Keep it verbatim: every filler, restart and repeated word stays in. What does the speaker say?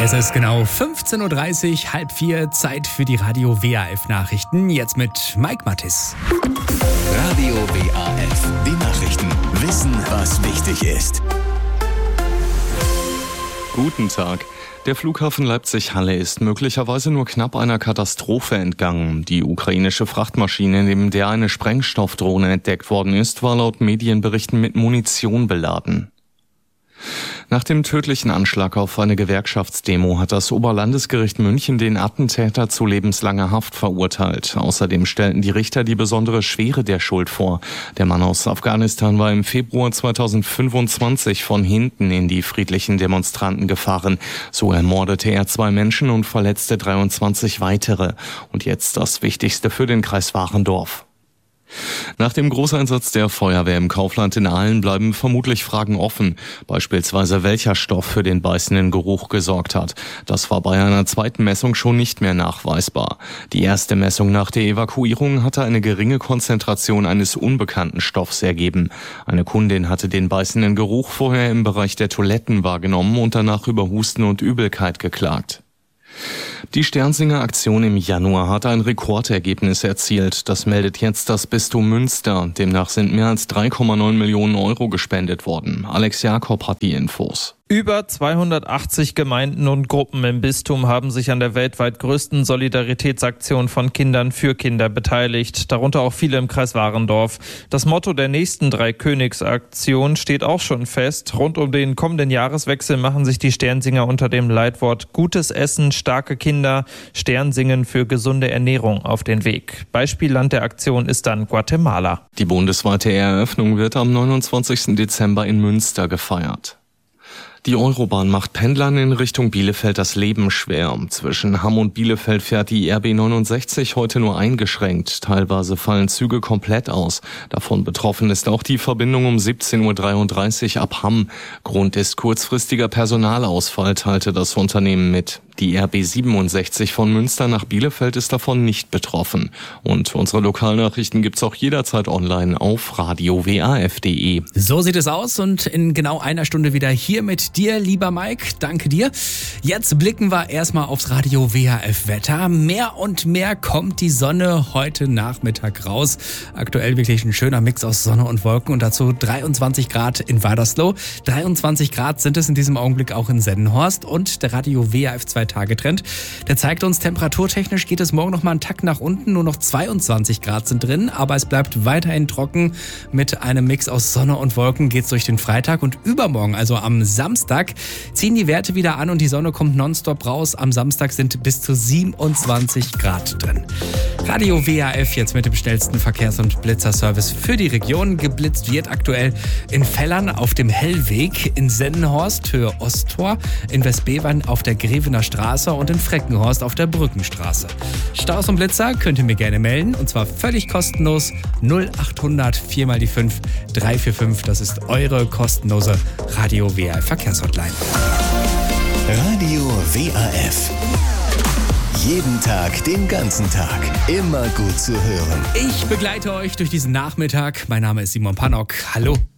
Es ist genau fünfzehn Uhr dreißig, halb vier, Zeit für die Radio W A F-Nachrichten. Jetzt mit Mike Mattis. Radio W A F, die Nachrichten. Wissen, was wichtig ist. Guten Tag. Der Flughafen Leipzig-Halle ist möglicherweise nur knapp einer Katastrophe entgangen. Die ukrainische Frachtmaschine, neben der eine Sprengstoffdrohne entdeckt worden ist, war laut Medienberichten mit Munition beladen. Nach dem tödlichen Anschlag auf eine Gewerkschaftsdemo hat das Oberlandesgericht München den Attentäter zu lebenslanger Haft verurteilt. Außerdem stellten die Richter die besondere Schwere der Schuld vor. Der Mann aus Afghanistan war im Februar zweitausendfünfundzwanzig von hinten in die friedlichen Demonstranten gefahren. So ermordete er zwei Menschen und verletzte dreiundzwanzig weitere. Und jetzt das Wichtigste für den Kreis Warendorf. Nach dem Großeinsatz der Feuerwehr im Kaufland in Aalen bleiben vermutlich Fragen offen. Beispielsweise welcher Stoff für den beißenden Geruch gesorgt hat. Das war bei einer zweiten Messung schon nicht mehr nachweisbar. Die erste Messung nach der Evakuierung hatte eine geringe Konzentration eines unbekannten Stoffs ergeben. Eine Kundin hatte den beißenden Geruch vorher im Bereich der Toiletten wahrgenommen und danach über Husten und Übelkeit geklagt. Die Sternsinger-Aktion im Januar hat ein Rekordergebnis erzielt. Das meldet jetzt das Bistum Münster. Demnach sind mehr als drei Komma neun Millionen Euro gespendet worden. Alex Jakob hat die Infos. Über zweihundertachtzig Gemeinden und Gruppen im Bistum haben sich an der weltweit größten Solidaritätsaktion von Kindern für Kinder beteiligt, darunter auch viele im Kreis Warendorf. Das Motto der nächsten Drei-Königs-Aktion steht auch schon fest. Rund um den kommenden Jahreswechsel machen sich die Sternsinger unter dem Leitwort Gutes Essen, starke Kinder, Sternsingen für gesunde Ernährung auf den Weg. Beispielland der Aktion ist dann Guatemala. Die bundesweite Eröffnung wird am neunundzwanzigsten Dezember in Münster gefeiert. Die Eurobahn macht Pendlern in Richtung Bielefeld das Leben schwer. Zwischen Hamm und Bielefeld fährt die R B neunundsechzig heute nur eingeschränkt. Teilweise fallen Züge komplett aus. Davon betroffen ist auch die Verbindung um siebzehn Uhr dreiunddreißig ab Hamm. Grund ist kurzfristiger Personalausfall, teilte das Unternehmen mit. Die R B siebenundsechzig von Münster nach Bielefeld ist davon nicht betroffen. Und unsere Lokalnachrichten gibt's auch jederzeit online auf radio w a f punkt d e. So sieht es aus und in genau einer Stunde wieder hier mit dir, lieber Mike. Danke dir. Jetzt blicken wir erstmal aufs Radio W A F-Wetter. Mehr und mehr kommt die Sonne heute Nachmittag raus. Aktuell wirklich ein schöner Mix aus Sonne und Wolken und dazu dreiundzwanzig Grad in Wadersloh. dreiundzwanzig Grad sind es in diesem Augenblick auch in Sendenhorst und der Radio W A F zwei Tage-Trend. Der zeigt uns, temperaturtechnisch geht es morgen noch mal einen Tack nach unten. Nur noch zweiundzwanzig Grad sind drin, aber es bleibt weiterhin trocken. Mit einem Mix aus Sonne und Wolken geht's durch den Freitag und übermorgen, also am Samstag, ziehen die Werte wieder an und die Sonne kommt nonstop raus. Am Samstag sind bis zu siebenundzwanzig Grad drin. Radio W A F jetzt mit dem schnellsten Verkehrs- und Blitzerservice für die Region. Geblitzt wird aktuell in Fellern auf dem Hellweg, in Sendenhorst Höhe Osttor, in Westbevern auf der Grevener Straße und in Freckenhorst auf der Brückenstraße. Staus und Blitzer könnt ihr mir gerne melden und zwar völlig kostenlos null achthundert vier mal die fünf drei vier fünf. Das ist eure kostenlose Radio W A F Verkehrshotline. Radio W A F. Jeden Tag, den ganzen Tag. Immer gut zu hören. Ich begleite euch durch diesen Nachmittag. Mein Name ist Simon Pannock. Hallo.